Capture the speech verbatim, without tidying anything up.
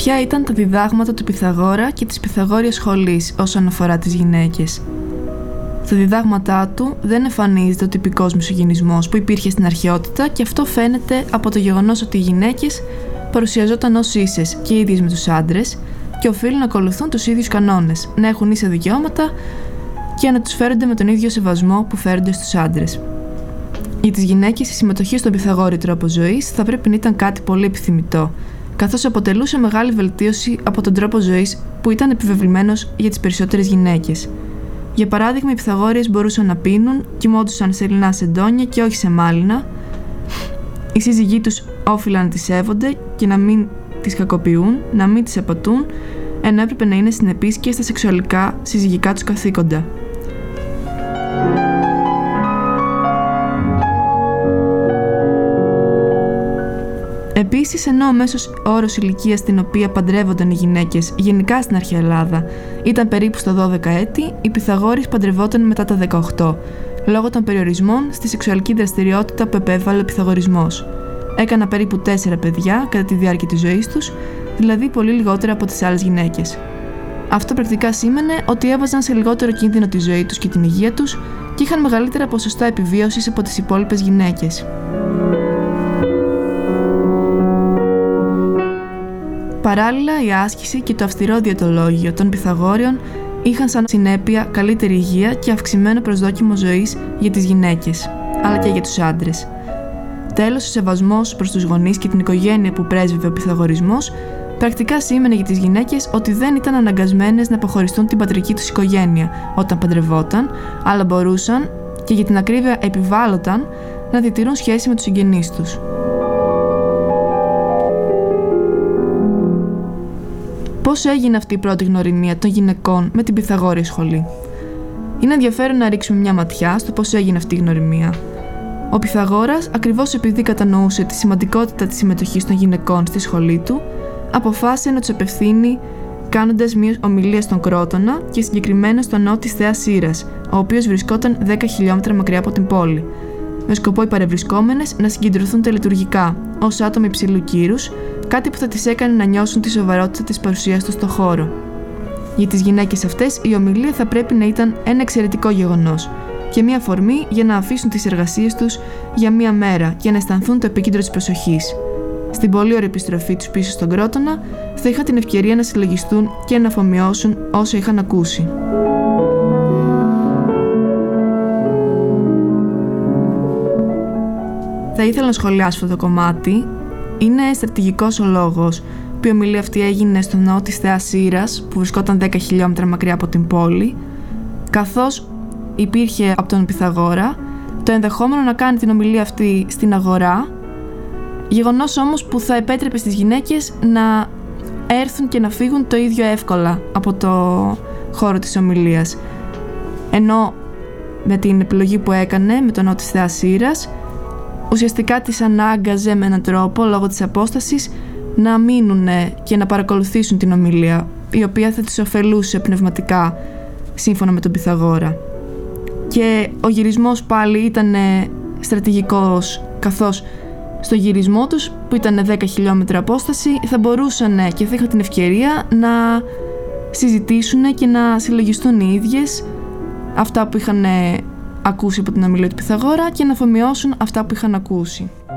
ποια ήταν τα διδάγματα του Πυθαγόρα και της Πυθαγόριας σχολής όσον αφορά τις γυναίκες. Στα διδάγματά του δεν εμφανίζεται ο τυπικός μισογυνισμός που υπήρχε στην αρχαιότητα, και αυτό φαίνεται από το γεγονός ότι οι γυναίκες παρουσιαζόταν ως ίσες και ίδιες με τους άντρες και οφείλουν να ακολουθούν τους ίδιους κανόνες, να έχουν ίσα δικαιώματα και να τους φέρονται με τον ίδιο σεβασμό που φέρονται στους άντρες. Για τις γυναίκες η συμμετοχή στον Πυθαγόριο τρόπο ζωής θα πρέπει να ήταν κάτι πολύ επιθυμητό, καθώς αποτελούσε μεγάλη βελτίωση από τον τρόπο ζωής που ήταν επιβεβλημένος για τις περισσότερες γυναίκες. Για παράδειγμα, οι Πυθαγόριες μπορούσαν να πίνουν, κοιμόντουσαν σε λινά σεντόνια και όχι σε μάλινα. Οι σύζυγοί τους όφυλαν να τις σέβονται και να μην τις κακοποιούν, να μην τις απατούν, ενώ έπρεπε να είναι συνεπείς και στα σεξουαλικά συζυγικά τους καθήκοντα. Επίσης, ενώ ο μέσος όρος ηλικίας στην οποία παντρεύονταν οι γυναίκες γενικά στην αρχαία Ελλάδα ήταν περίπου στα δώδεκα έτη, οι Πυθαγόριες παντρευόταν μετά τα δεκαοκτώ, λόγω των περιορισμών στη σεξουαλική δραστηριότητα που επέβαλε ο Πυθαγορισμός. Έκανα περίπου τέσσερα παιδιά κατά τη διάρκεια της ζωής τους, δηλαδή πολύ λιγότερα από τις άλλες γυναίκες. Αυτό πρακτικά σήμαινε ότι έβαζαν σε λιγότερο κίνδυνο τη ζωή τους και την υγεία τους και είχαν μεγαλύτερα ποσοστά επιβίωσης από τις υπόλοιπες γυναίκες. Παράλληλα, η άσκηση και το αυστηρό διαιτολόγιο των Πυθαγόριων είχαν σαν συνέπεια καλύτερη υγεία και αυξημένο προσδόκιμο ζωής για τις γυναίκες, αλλά και για τους άντρες. Τέλος, ο σεβασμός προς τους γονείς και την οικογένεια που πρέσβευε ο Πυθαγορισμός πρακτικά σήμαινε για τις γυναίκες ότι δεν ήταν αναγκασμένες να αποχωριστούν την πατρική τους οικογένεια όταν παντρευόταν, αλλά μπορούσαν, και για την ακρίβεια επιβάλλονταν, να διατηρούν σχέση με τους συγγενείς τους. Πώς έγινε αυτή η πρώτη γνωριμία των γυναικών με την Πυθαγόρια σχολή? Είναι ενδιαφέρον να ρίξουμε μια ματιά στο πώς έγινε αυτή η γνωριμία. Ο Πυθαγόρας, ακριβώς επειδή κατανοούσε τη σημαντικότητα της συμμετοχής των γυναικών στη σχολή του, αποφάσισε να τους απευθύνει κάνοντας μια ομιλία στον Κρότονα και συγκεκριμένα στο ναό της Θεάς Σύρας, ο οποίος βρισκόταν δέκα χιλιόμετρα μακριά από την πόλη, με σκοπό οι παρευρισκόμενες να συγκεντρωθούν τελετουργικά ως άτομα υψηλού κύρους, κάτι που θα τις έκανε να νιώσουν τη σοβαρότητα της παρουσίας τους στο χώρο. Για τις γυναίκες αυτές, η ομιλία θα πρέπει να ήταν ένα εξαιρετικό γεγονός και μια αφορμή για να αφήσουν τις εργασίες τους για μια μέρα και να αισθανθούν το επίκεντρο της προσοχής. Στην πολύ ωραία επιστροφή τους πίσω στον Κρότονα, θα είχαν την ευκαιρία να συλλογιστούν και να αφομοιώσουν όσα είχαν ακούσει. Θα ήθελα να σχολιάσω αυτό το κομμάτι. Είναι στρατηγικός ο λόγος που η ομιλία αυτή έγινε στο ναό της Θεάς Σύρας, που βρισκόταν δέκα χιλιόμετρα μακριά από την πόλη, καθώς υπήρχε από τον Πυθαγόρα το ενδεχόμενο να κάνει την ομιλία αυτή στην αγορά, γεγονός όμως που θα επέτρεπε στις γυναίκες να έρθουν και να φύγουν το ίδιο εύκολα από το χώρο της ομιλίας. Ενώ με την επιλογή που έκανε με το ναό της Θεάς Σύρας, ουσιαστικά τις ανάγκαζε με έναν τρόπο, λόγω της απόστασης, να μείνουν και να παρακολουθήσουν την ομιλία, η οποία θα τις ωφελούσε πνευματικά, σύμφωνα με τον Πυθαγόρα. Και ο γυρισμός πάλι ήταν στρατηγικός, καθώς στο γυρισμό τους, που ήταν δέκα χιλιόμετρα απόσταση, θα μπορούσαν και θα είχαν την ευκαιρία να συζητήσουν και να συλλογιστούν οι ίδιες αυτά που είχαν ακούσει από την ομιλία του Πυθαγόρα και να αφομοιώσουν αυτά που είχαν ακούσει.